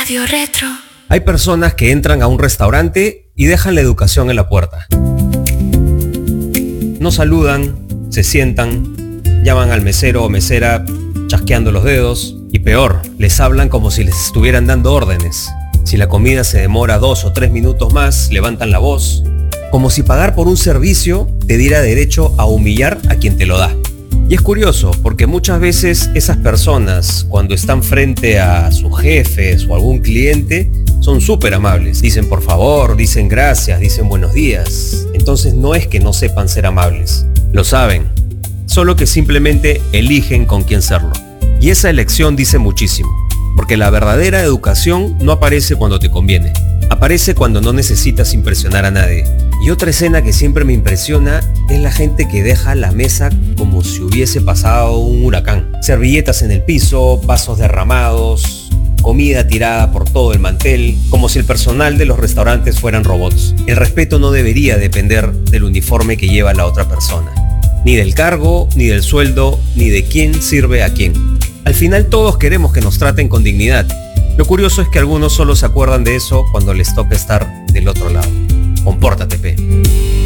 Radio Retro. Hay personas que entran a un restaurante y dejan la educación en la puerta. No saludan, se sientan, llaman al mesero o mesera chasqueando los dedos y peor, les hablan como si les estuvieran dando órdenes. Si la comida se demora 2 o 3 minutos más, levantan la voz, como si pagar por un servicio te diera derecho a humillar a quien te lo da. Y es curioso, porque muchas veces esas personas, cuando están frente a sus jefes o algún cliente, son súper amables. Dicen por favor, dicen gracias, dicen buenos días. Entonces no es que no sepan ser amables, lo saben, solo que simplemente eligen con quién serlo. Y esa elección dice muchísimo, porque la verdadera educación no aparece cuando te conviene, aparece cuando no necesitas impresionar a nadie. Y otra escena que siempre me impresiona es la gente que deja la mesa como si hubiese pasado un huracán. Servilletas en el piso, vasos derramados, comida tirada por todo el mantel, como si el personal de los restaurantes fueran robots. El respeto no debería depender del uniforme que lleva la otra persona, ni del cargo, ni del sueldo, ni de quién sirve a quién. Al final todos queremos que nos traten con dignidad. Lo curioso es que algunos solo se acuerdan de eso cuando les toca estar del otro lado. Compórtate, pe.